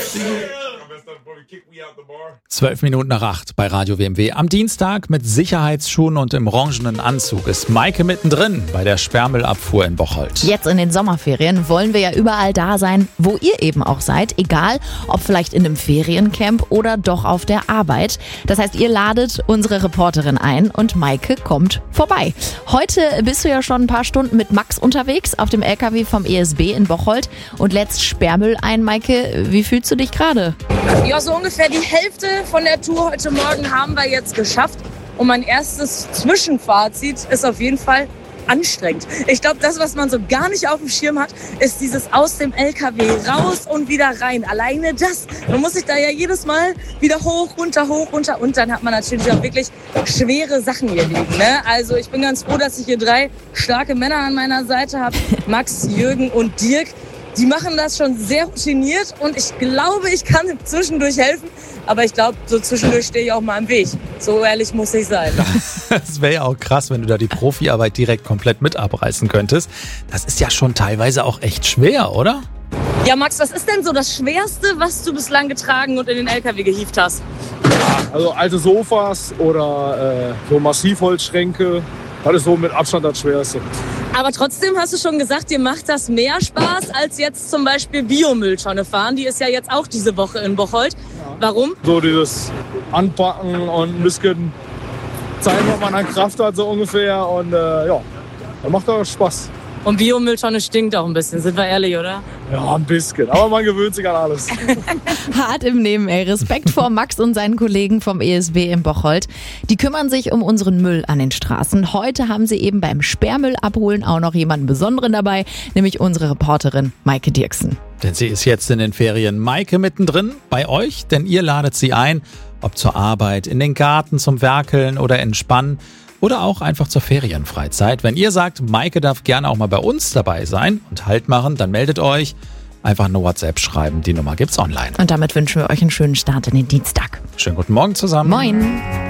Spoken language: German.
7:12 bei Radio WMW. Am Dienstag mit Sicherheitsschuhen und im orangenen Anzug ist Maike mittendrin bei der Sperrmüllabfuhr in Bocholt. Jetzt in den Sommerferien wollen wir ja überall da sein, wo ihr eben auch seid. Egal, ob vielleicht in einem Feriencamp oder doch auf der Arbeit. Das heißt, ihr ladet unsere Reporterin ein und Maike kommt vorbei. Heute bist du ja schon ein paar Stunden mit Max unterwegs auf dem LKW vom ESB in Bocholt und lädst Sperrmüll ein. Maike, wie fühlst du dich gerade? Ja, so ungefähr die Hälfte von der Tour heute Morgen haben wir jetzt geschafft. Und mein erstes Zwischenfazit ist auf jeden Fall anstrengend. Ich glaube, das, was man so gar nicht auf dem Schirm hat, ist dieses aus dem LKW raus und wieder rein. Alleine das. Man muss sich da ja jedes Mal wieder hoch, runter und dann hat man natürlich auch wirklich schwere Sachen hier liegen. Ne? Also ich bin ganz froh, dass ich hier 3 starke Männer an meiner Seite habe. Max, Jürgen und Dirk. Die machen das schon sehr routiniert und ich glaube, ich kann zwischendurch helfen. Aber ich glaube, so zwischendurch stehe ich auch mal im Weg. So ehrlich muss ich sein. Das wäre ja auch krass, wenn du da die Profiarbeit direkt komplett mit abreißen könntest. Das ist ja schon teilweise auch echt schwer, oder? Ja, Max, was ist denn so das Schwerste, was du bislang getragen und in den LKW gehievt hast? Also alte Sofas oder so Massivholzschränke. Das ist so mit Abstand das Schwerste. Aber trotzdem hast du schon gesagt, dir macht das mehr Spaß als jetzt zum Beispiel Biomülltonne fahren. Die ist ja jetzt auch diese Woche in Bocholt. Warum? So dieses Anpacken und ein bisschen zeigen, was man an Kraft hat, so ungefähr. Und ja, das macht auch Spaß. Und Biomülltonne stinkt auch ein bisschen, sind wir ehrlich, oder? Ja, ein bisschen. Aber man gewöhnt sich an alles. Hart im Nehmen, ey. Respekt vor Max und seinen Kollegen vom ESB in Bocholt. Die kümmern sich um unseren Müll an den Straßen. Heute haben sie eben beim Sperrmüll abholen auch noch jemanden Besonderen dabei, nämlich unsere Reporterin Maike Dirksen. Denn sie ist jetzt in den Ferien. Maike mittendrin bei euch, denn ihr ladet sie ein, ob zur Arbeit, in den Garten zum Werkeln oder Entspannen. Oder auch einfach zur Ferienfreizeit. Wenn ihr sagt, Maike darf gerne auch mal bei uns dabei sein und Halt machen, dann meldet euch. Einfach eine WhatsApp schreiben, die Nummer gibt's online. Und damit wünschen wir euch einen schönen Start in den Dienstag. Schönen guten Morgen zusammen. Moin.